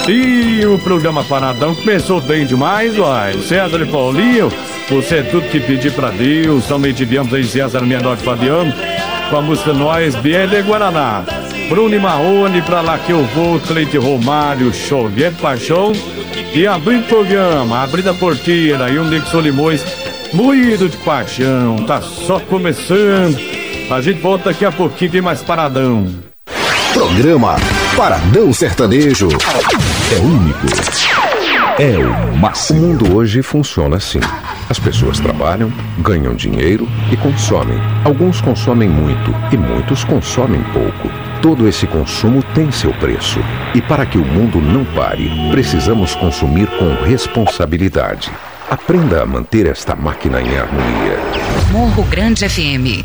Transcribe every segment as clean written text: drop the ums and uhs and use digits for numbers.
E o programa Paradão começou bem demais, uai. César e Paulinho, você é tudo que pedir pra Deus. Somente viemos aí César Menor de Fabiano, com a música Nós, Biel de Guaraná. Bruno e Marrone, pra lá que eu vou, Cleide Romário, Chovendo Paixão. E abrindo o programa, abrindo a porteira, e o Nixon Limões, moído de paixão, tá só começando. A gente volta daqui a pouquinho, tem mais Paradão. Programa Paradão Sertanejo. É único. É o máximo. O mundo hoje funciona assim. As pessoas trabalham, ganham dinheiro e consomem. Alguns consomem muito e muitos consomem pouco. Todo esse consumo tem seu preço. E para que o mundo não pare, precisamos consumir com responsabilidade. Aprenda a manter esta máquina em harmonia. Morro Grande FM.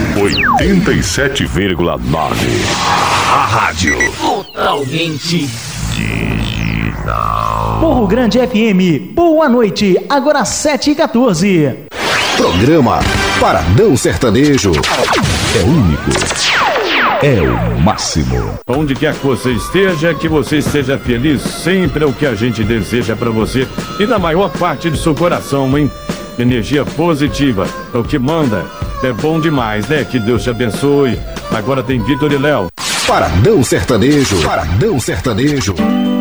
87,9. A rádio Totalmente digital. Morro Grande FM. Boa noite. Agora 7h14. Programa Paradão Sertanejo. É único. É o máximo. Onde quer que você esteja, que você esteja feliz, sempre é o que a gente deseja pra você e da maior parte do seu coração, hein? Energia positiva é o que manda. É bom demais, né? Que Deus te abençoe. Agora tem Vitor e Léo. Paradão Sertanejo. Paradão Sertanejo.